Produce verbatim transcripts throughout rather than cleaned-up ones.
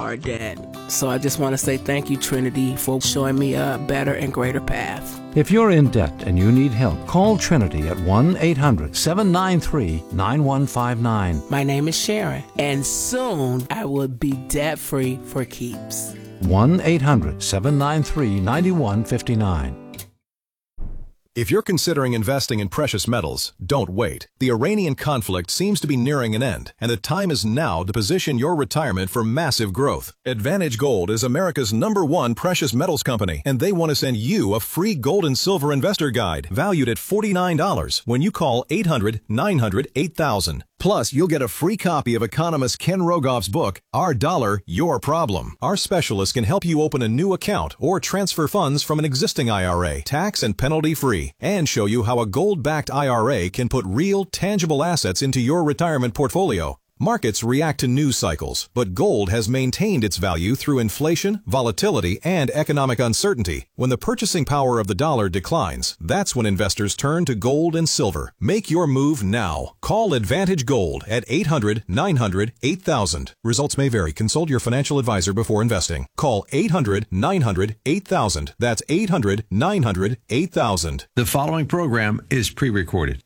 are dead. So I just want to say thank you, Trinity, for showing me a better and greater path. If you're in debt and you need help, call Trinity at one eight hundred seven nine three nine one five nine. My name is Sharon, and soon I will be debt-free for keeps. one eight hundred seven nine three nine one five nine. If you're considering investing in precious metals, don't wait. The Iranian conflict seems to be nearing an end, and the time is now to position your retirement for massive growth. Advantage Gold is America's number one precious metals company, and they want to send you a free gold and silver investor guide valued at forty-nine dollars when you call eight hundred nine hundred eight thousand. Plus, you'll get a free copy of economist Ken Rogoff's book, Our Dollar, Your Problem. Our specialists can help you open a new account or transfer funds from an existing I R A, tax and penalty free, and show you how a gold-backed I R A can put real, tangible assets into your retirement portfolio. Markets react to news cycles, but gold has maintained its value through inflation, volatility, and economic uncertainty. When the purchasing power of the dollar declines, that's when investors turn to gold and silver. Make your move now. Call Advantage Gold at eight hundred nine hundred eight thousand. Results may vary. Consult your financial advisor before investing. Call eight hundred nine hundred eight thousand. That's eight hundred nine hundred eight thousand. The following program is pre-recorded.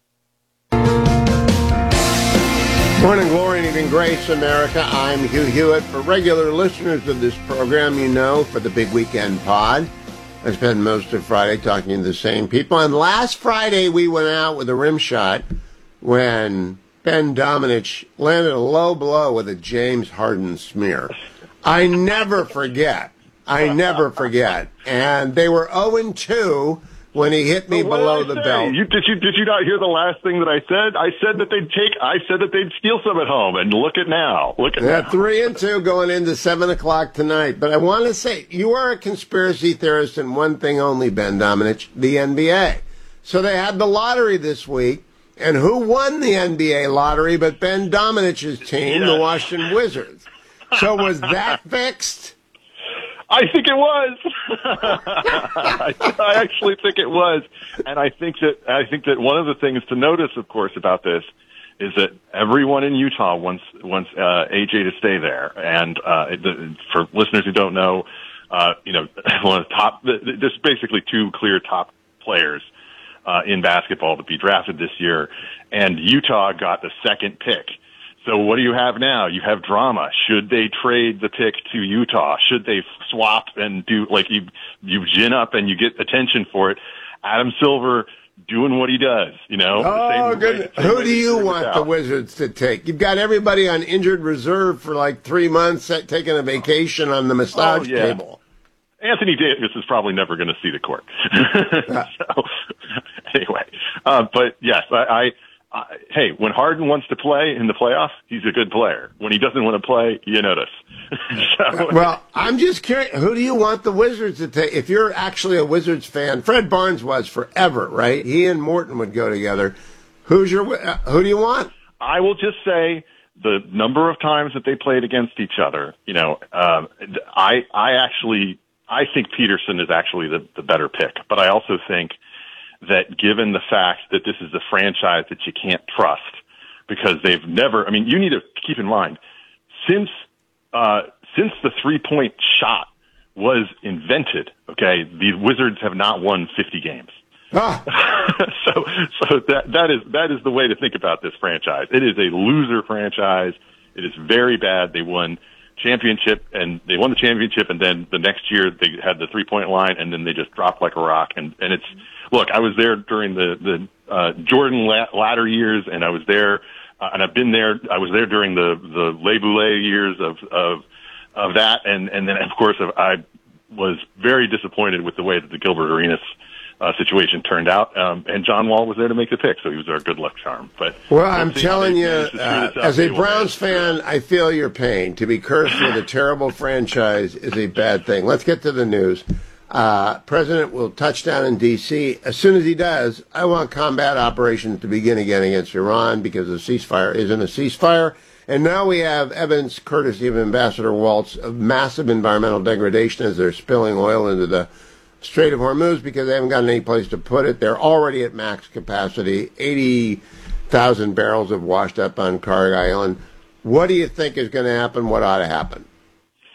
Morning, glory, and even grace, America. I'm Hugh Hewitt. For regular listeners of this program, you know, for the Big Weekend Pod, I spend most of Friday talking to the same people. And last Friday, we went out with a rim shot when Ben Domenech landed a low blow with a James Harden smear. I never forget. I never forget. And they were oh and two when he hit me below the belt. You, did you did you not hear the last thing that I said? I said that they'd take. I said that they'd steal some at home, and look at now. Look at yeah, now. Three and two going into seven o'clock tonight. But I want to say you are a conspiracy theorist in one thing only, Ben Domenech, the N B A. So they had the lottery this week, and who won the N B A lottery but Ben Domenech's team, yes. the Washington Wizards? So was that fixed? I think it was. I, I actually think it was, and I think that I think that one of the things to notice, of course, about this is that everyone in Utah wants wants uh, A J to stay there. And uh, the, for listeners who don't know, uh, you know, one of the top, there's basically two clear top players uh, in basketball to be drafted this year, and Utah got the second pick. So what do you have now? You have drama. Should they trade the pick to Utah? Should they swap and do, like, you you gin up and you get attention for it? Adam Silver doing what he does, you know? Oh, good. Who do you want out. the Wizards to take? You've got everybody on injured reserve for like three months taking a vacation on the massage oh, yeah. table. Anthony Davis is probably never going to see the court. so, anyway, uh, but yes, I... I Uh, hey, when Harden wants to play in the playoffs, he's a good player. When he doesn't want to play, you notice. so, well, I'm just curious. Who do you want the Wizards to take? If you're actually a Wizards fan, Fred Barnes was forever, right? He and Morton would go together. Who's your? Uh, who do you want? I will just say the number of times that they played against each other. You know, um, I I actually I think Peterson is actually the, the better pick, but I also think that given the fact that this is a franchise that you can't trust because they've never, I mean, you need to keep in mind, since, uh, since the three-point shot was invented, okay, the Wizards have not won fifty games. Ah. so, so that, that is, that is the way to think about this franchise. It is a loser franchise. It is very bad. They won championship and they won the championship and then the next year they had the three-point line and then they just dropped like a rock. And, and it's, look, I was there during the, the, uh, Jordan ladder years and I was there, uh, and I've been there, I was there during the, the Le Boulay years of, of, of that. And, and then of course I was very disappointed with the way that the Gilbert Arenas Uh, situation turned out, um, and John Wall was there to make the pick, so he was our good luck charm. But well, I'm telling you, uh, as a Browns fan, I feel your pain. To be cursed with a terrible franchise is a bad thing. Let's get to the news. Uh, President will touch down in D C As soon as he does, I want combat operations to begin again against Iran because the ceasefire isn't a ceasefire. And now we have evidence, courtesy of Ambassador Waltz, of massive environmental degradation as they're spilling oil into the Strait of Hormuz because they haven't got any place to put it. They're already at max capacity. eighty thousand barrels have washed up on Kharg Island. What do you think is going to happen? What ought to happen?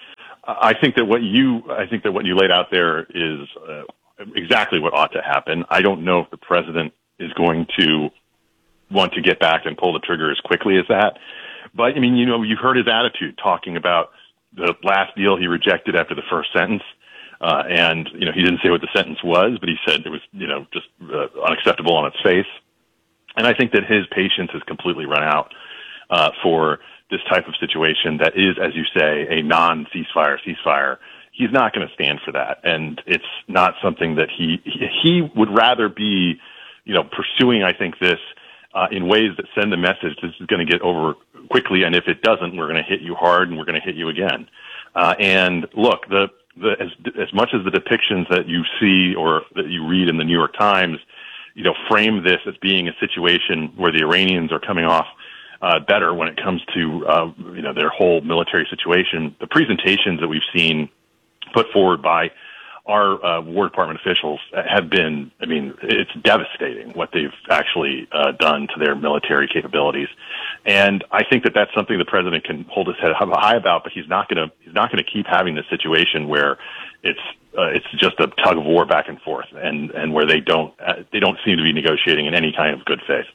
I think that what you, I think that what you laid out there is uh, exactly what ought to happen. I don't know if the president is going to want to get back and pull the trigger as quickly as that. But I mean, you know, you've heard his attitude talking about the last deal he rejected after the first sentence. Uh, and, you know, he didn't say what the sentence was, but he said it was, you know, just uh, unacceptable on its face. And I think that his patience has completely run out uh, for this type of situation that is, as you say, a non-ceasefire ceasefire. He's not going to stand for that. And it's not something that he, he, he would rather be, you know, pursuing, I think, this uh, in ways that send the message this is going to get over quickly. And if it doesn't, we're going to hit you hard and we're going to hit you again. Uh, and look, the, the, as, as much as the depictions that you see or that you read in the New York Times, you know, frame this as being a situation where the Iranians are coming off uh, better when it comes to, uh, you know, their whole military situation. The presentations that we've seen put forward by our uh, War Department officials have been, I mean, it's devastating what they've actually uh, done to their military capabilities. And I think that that's something the president can hold his head high about, but he's not going to, he's not going to keep having this situation where it's, uh, it's just a tug of war back and forth and, and where they don't, uh, they don't seem to be negotiating in any kind of good faith.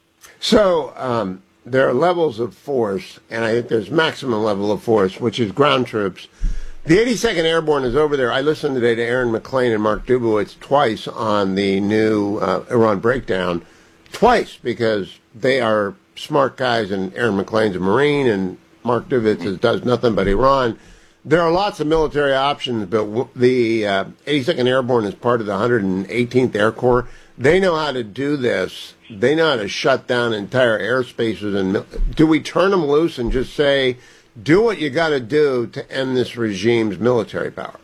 So, um, there are levels of force, and I think there's maximum level of force, which is ground troops. The eighty-second Airborne is over there. I listened today to Aaron McClain and Mark Dubowitz twice on the new uh, Iran breakdown, twice, because they are smart guys, and Aaron McClain's a Marine, and Mark Dubowitz does nothing but Iran. There are lots of military options, but w- the uh, eighty-second Airborne is part of the one hundred eighteenth Air Corps. They know how to do this. They know how to shut down entire airspaces. And do we turn them loose and just say, do what you got to do to end this regime's military power?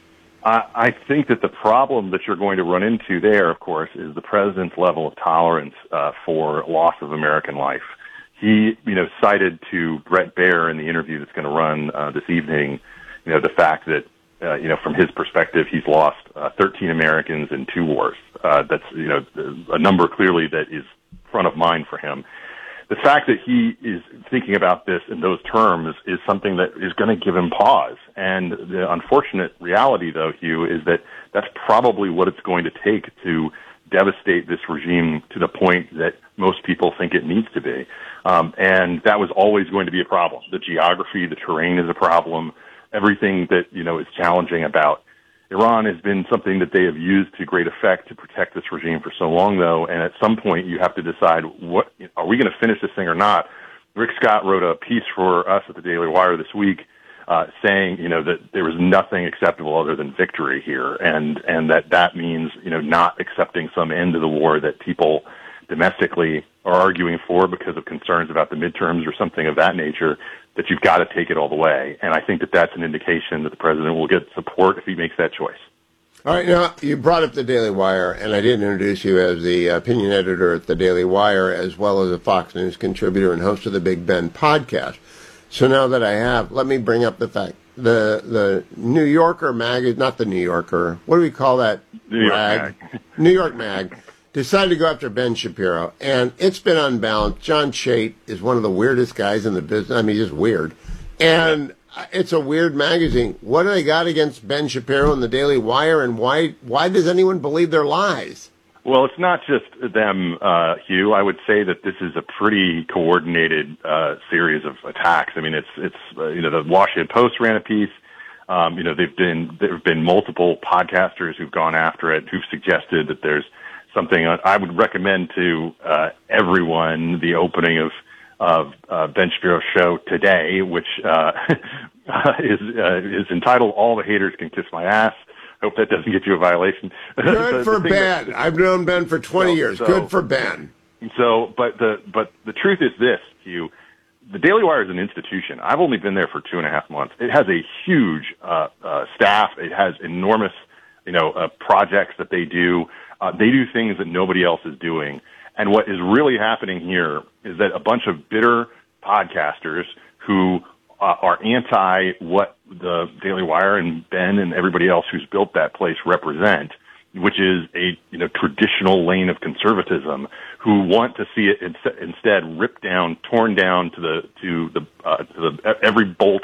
I, I think that the problem that you're going to run into there, of course, is the president's level of tolerance uh, for loss of American life. He, you know, cited to Bret Baier in the interview that's going to run uh, this evening, you know, the fact that, uh, you know, from his perspective, he's lost uh, thirteen Americans in two wars. Uh, that's, you know, a number clearly that is front of mind for him. The fact that he is thinking about this in those terms is something that is going to give him pause. And the unfortunate reality, though, Hugh, is that that's probably what it's going to take to devastate this regime to the point that most people think it needs to be. Um, and that was always going to be a problem. The geography, the terrain is a problem. Everything that, you know, is challenging about Iran has been something that they have used to great effect to protect this regime for so long, though, and at some point you have to decide, what are we going to finish this thing or not? Rick Scott wrote a piece for us at the Daily Wire this week uh, saying, you know, that there was nothing acceptable other than victory here, and, and that that means, you know, not accepting some end to the war that people domestically are arguing for because of concerns about the midterms or something of that nature, that you've got to take it all the way. And I think that that's an indication that the president will get support if he makes that choice. All right, now, you brought up the Daily Wire, and I did introduce you as the opinion editor at the Daily Wire, as well as a Fox News contributor and host of the Big Ben podcast. So now that I have, let me bring up the fact. The the New Yorker mag, not the New Yorker, what do we call that? New York rag? Mag. New York Mag. Decided to go after Ben Shapiro, and it's been unbalanced. John Chait is one of the weirdest guys in the business. I mean, just weird. And it's a weird magazine. What do they got against Ben Shapiro and the Daily Wire, and why why does anyone believe their lies? Well, it's not just them, uh, Hugh. I would say that this is a pretty coordinated uh, series of attacks. I mean, it's, it's uh, you know, the Washington Post ran a piece. Um, you know, they've been, there have been multiple podcasters who've gone after it, who've suggested that there's something I would recommend to uh, everyone, the opening of of uh, Ben Shapiro's show today, which uh, is uh, is entitled "All the Haters Can Kiss My Ass." Hope that doesn't get you a violation. Good for Ben. That, I've known Ben for twenty so, years. So, Good for Ben. So, but the but the truth is this, Hugh. The Daily Wire is an institution. I've only been there for two and a half months. It has a huge uh, uh, staff. It has enormous, you know, uh, projects that they do. Uh, they do things that nobody else is doing. And what is really happening here is that a bunch of bitter podcasters who uh, are anti what the Daily Wire and Ben and everybody else who's built that place represent, which is a, you know, traditional lane of conservatism, who want to see it instead ripped down, torn down to the, to the, uh, to the, every bolt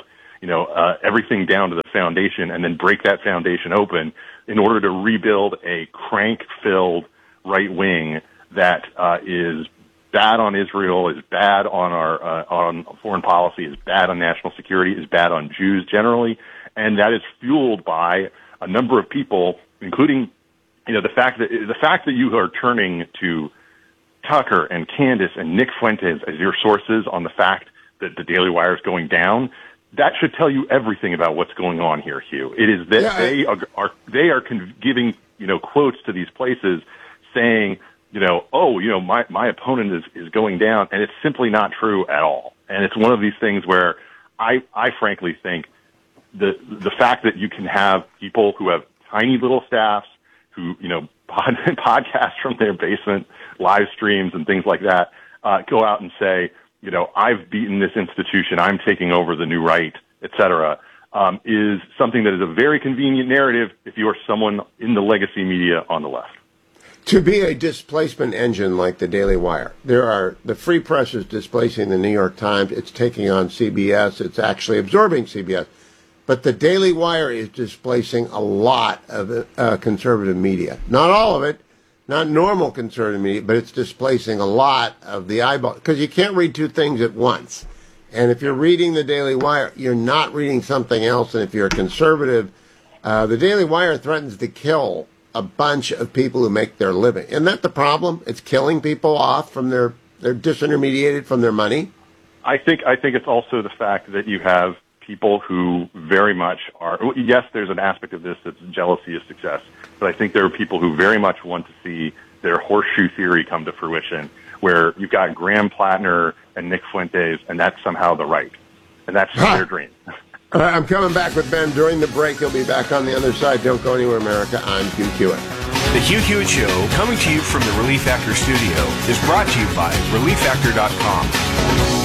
you know, uh, everything down to the foundation and then break that foundation open in order to rebuild a crank-filled right wing that uh, is bad on Israel, is bad on our uh, on foreign policy, is bad on national security, is bad on Jews generally, and that is fueled by a number of people, including, you know, the fact that the fact that you are turning to Tucker and Candace and Nick Fuentes as your sources on the fact that the Daily Wire is going down. That should tell you everything about what's going on here, Hugh. It is that yeah, they are, are they are con- giving, you know, quotes to these places saying, you know, oh, you know, my, my opponent is, is going down, and it's simply not true at all. And it's one of these things where I, I frankly think the, the fact that you can have people who have tiny little staffs who, you know, pod, podcast from their basement, live streams and things like that, uh, go out and say, you know, I've beaten this institution, I'm taking over the new right, et cetera, um, is something that is a very convenient narrative if you are someone in the legacy media on the left. To be a displacement engine like the Daily Wire, there are the Free Press is displacing the New York Times. It's taking on C B S. It's actually absorbing C B S. But the Daily Wire is displacing a lot of uh, conservative media. Not all of it, not normal conservative media, but it's displacing a lot of the eyeball. Because you can't read two things at once. And if you're reading the Daily Wire, you're not reading something else. And if you're a conservative, uh, the Daily Wire threatens to kill a bunch of people who make their living. Isn't that the problem? It's killing people off from their, they're disintermediated from their money. I think, I think it's also the fact that you have people who very much are, yes, there's an aspect of this that's jealousy of success, but I think there are people who very much want to see their horseshoe theory come to fruition, where you've got Graham Plattner and Nick Fuentes, and that's somehow the right. And that's huh. their dream. All right, I'm coming back with Ben during the break. He'll be back on the other side. Don't go anywhere, America. I'm Hugh Hewitt. The Hugh Hewitt Show, coming to you from the Relief Factor studio, is brought to you by relief factor dot com.